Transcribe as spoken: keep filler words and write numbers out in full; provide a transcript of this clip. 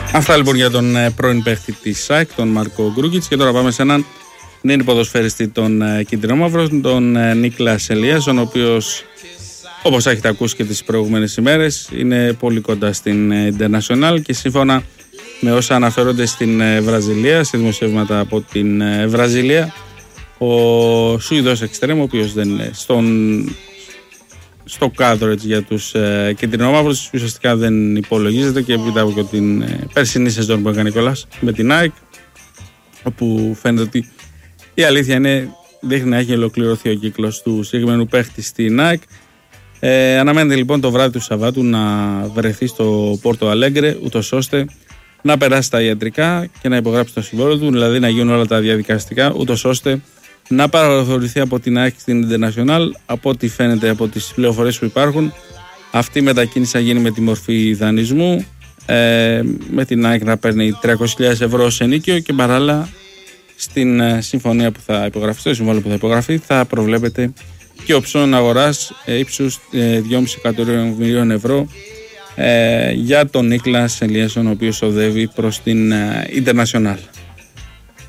Αυτά λοιπόν για τον πρώην παίχτη της ΑΕΚ, τον Μάρκο Γκρούγκιτς. Και τώρα πάμε σε έναν νέο ποδοσφαιριστή των κίτρινο-μαύρων, τον Νίκλας Ελίασον, ο οποίος, όπως έχετε ακούσει και τις προηγούμενες ημέρες, είναι πολύ κοντά στην International και σύμφωνα με όσα αναφέρονται στην Βραζιλία, σε δημοσιεύματα από την Βραζιλία, ο Σουηδός εξτρέμ, ο οποίος δεν είναι στον, στο κάδρο έτσι, για τους ε, κίτρινο-μαύρους, ουσιαστικά δεν υπολογίζεται και μετά από την ε, περσινή σεζόν που έκανε κιόλας με την ΑΕΚ, όπου φαίνεται ότι η αλήθεια είναι δείχνει να έχει ολοκληρωθεί ο κύκλος του συγκεκριμένου παίχτη στην ΑΕΚ. Ε, αναμένεται λοιπόν το βράδυ του Σαββάτου να βρεθεί στο Πόρτο Αλέγκρε, ούτως ώστε να περάσει τα ιατρικά και να υπογράψει το συμβόλαιο του, δηλαδή να γίνουν όλα τα διαδικαστικά, ούτως ώστε να παραχωρηθεί από την ΑΕΚ στην International. Από ό,τι φαίνεται από τις πληροφορίες που υπάρχουν, αυτή η μετακίνηση θα γίνει με τη μορφή δανεισμού, ε, με την ΑΕΚ να παίρνει τριακόσιες χιλιάδες ευρώ σε ενίκιο και παράλληλα στην ε, συμφωνία που θα υπογραφεί, στο συμβόλαιο που θα υπογραφεί, θα προβλέπεται και οψόν αγοράς ε, ύψους ε, δυόμισι εκατομμυρίων ευρώ ε, για τον Νίκλας Ελίασον, ο οποίος οδεύει προς την ε, International.